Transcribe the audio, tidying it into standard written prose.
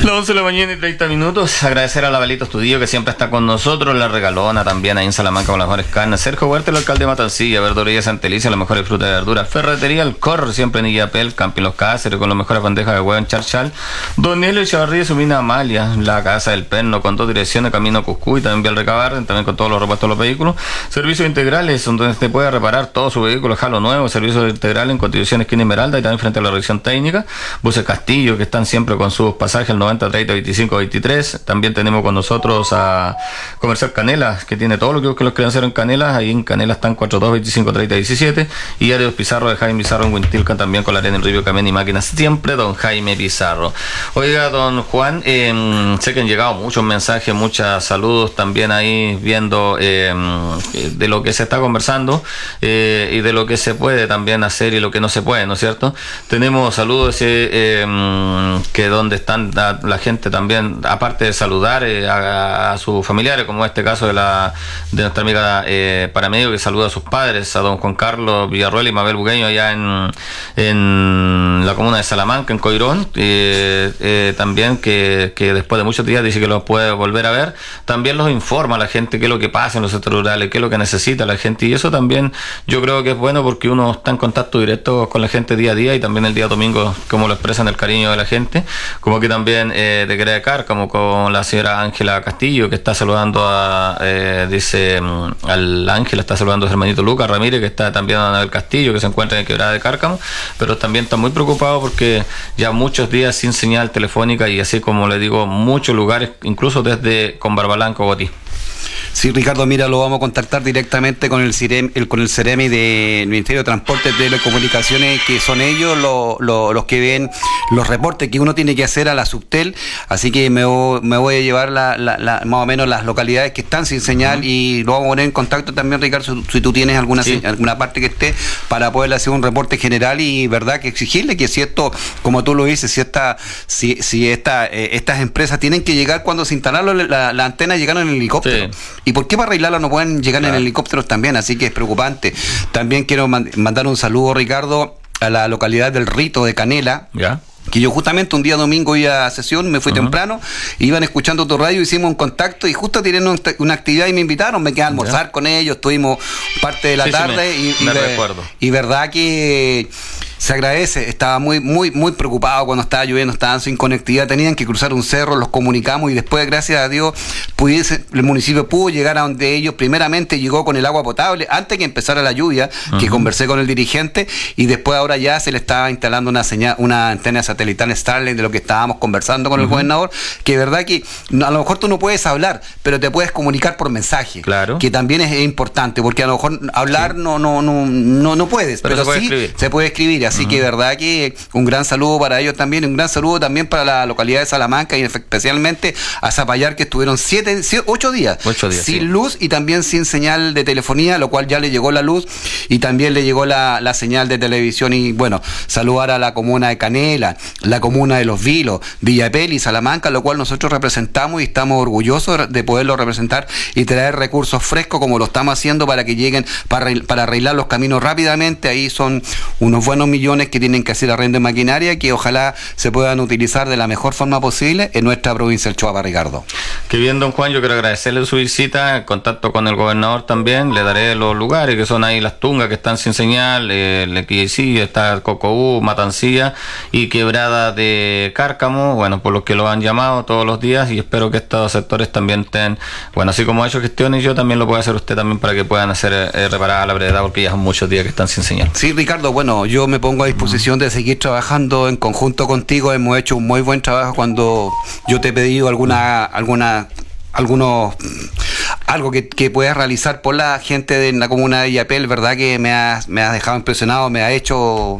Las 11 de la mañana y 30 minutos. Agradecer a la Belito Estudillo que siempre está con nosotros. La Regalona también ahí en Salamanca con las mejores carnes. Sergio Huerta, el alcalde de Matancilla. Verdulería Santa Elicia, las mejores frutas y verduras. Ferretería El Corre, siempre en Illapel. Camping Los Cáceres con las mejores bandejas de huevo en Charchal. Don Nelio Chavarría y su mina Amalia. La Casa del Perno con 2 direcciones, camino a Cuscuy, también vía el Recabarren, también con todos los repuestos de los vehículos. Servicios integrales, donde se puede reparar todo su vehículo, jalo nuevo. Servicios integrales en Constitución Esquina Esmeralda y también frente a la revisión técnica. Buses Castillo, que están siempre con sus pasajes el 90, 30, 25, 23. También tenemos con nosotros a Comercial Canela, que tiene todo lo que buscan los crianceros en Canela. Ahí en Canela están 42, 25, 30, 17. Y Areos Pizarro de Jaime Pizarro en Huintilca, también con la arena en Río Camén y máquinas. Siempre don Jaime Pizarro. Oiga, don Juan, sé que han llegado muchos mensajes, muchos saludos también ahí viendo de lo que se está conversando y de lo que se puede también hacer y lo que no se puede, ¿no es cierto? Tenemos saludos que donde están la gente también, aparte de saludar a sus familiares, como este caso de nuestra amiga paramédico, que saluda a sus padres, a don Juan Carlos Villarruel y Mabel Bugueño allá en la comuna de Salamanca, en Coirón, también que después de muchos días dice que los puede volver a ver. También los informa a la gente qué es lo que pasa en los sectores rurales, qué es lo que necesita la gente, y eso también yo creo que es bueno porque uno está en contacto directo con la gente día a día, y también el día domingo como lo expresan el cariño de la gente, como que también de Quereda de Cárcamo con la señora Ángela Castillo, que está saludando al Ángela, está saludando a su hermanito Lucas Ramírez, que está también a Anabel Castillo, que se encuentra en Quebrada de Cárcamo, pero también está muy preocupado porque ya muchos días sin señal telefónica, y así como le digo, muchos lugares, incluso desde Combarbalán, Cogotí. Sí, Ricardo, mira, lo vamos a contactar directamente con el Ceremi del Ministerio de Transporte y Telecomunicaciones, que son ellos los que ven los reportes que uno tiene que hacer a la Subtel, así que me voy a llevar más o menos las localidades que están sin señal, y lo vamos a poner en contacto también, Ricardo, si tú tienes alguna parte que esté, para poder hacer un reporte general, y verdad que exigirle que si esto, como tú lo dices, si estas empresas tienen que llegar cuando se instalaron la antena, llegaron en helicóptero. Sí. ¿Y por qué para arreglarlo no pueden llegar en helicópteros también? Así que es preocupante. También quiero mandar un saludo, Ricardo, a la localidad del Rito de Canela. Ya. Que yo justamente un día domingo iba a sesión, me fui temprano, iban escuchando tu radio, hicimos un contacto y justo tienen una actividad y me invitaron, me quedé a almorzar con ellos, estuvimos parte de la tarde y verdad que se agradece. Estaba muy preocupado cuando estaba lloviendo, estaban sin conectividad, tenían que cruzar un cerro, los comunicamos, y después, gracias a Dios, el municipio pudo llegar a donde ellos. Primeramente llegó con el agua potable antes que empezara la lluvia, que conversé con el dirigente, y después ahora ya se le estaba instalando una antena satelital Starlink, de lo que estábamos conversando con el gobernador, que verdad que a lo mejor tú no puedes hablar, pero te puedes comunicar por mensaje, que también es importante, porque a lo mejor hablar no puedes, pero se puede escribir. Así que verdad que un gran saludo para ellos también, un gran saludo también para la localidad de Salamanca, y especialmente a Zapallar, que estuvieron 8 días sin luz y también sin señal de telefonía, lo cual ya le llegó la luz y también le llegó la señal de televisión. Y bueno, saludar a la comuna de Canela, la comuna de Los Vilos, Villapel y Salamanca, lo cual nosotros representamos, y estamos orgullosos de poderlo representar y traer recursos frescos como lo estamos haciendo para que lleguen, para arreglar los caminos rápidamente. Ahí son unos buenos millones que tienen que hacer arrendo de maquinaria, que ojalá se puedan utilizar de la mejor forma posible en nuestra provincia del Choapa, Ricardo. Qué bien, don Juan, yo quiero agradecerle su visita, en contacto con el gobernador también, le daré los lugares que son ahí Las Tungas, que están sin señal, Lequillecillo, está Cocoú, Matancilla y Quebrada de Cárcamo, bueno, por los que lo han llamado todos los días, y espero que estos sectores también estén, bueno, así como ha hecho gestiones, yo también lo puedo hacer usted también, para que puedan hacer reparada la brevedad, porque ya son muchos días que están sin señal. Sí, Ricardo, bueno, yo me pongo a disposición de seguir trabajando en conjunto contigo. Hemos hecho un muy buen trabajo cuando yo te he pedido algo que puedas realizar por la gente de la comuna de Illapel. Verdad que me has dejado impresionado, me ha hecho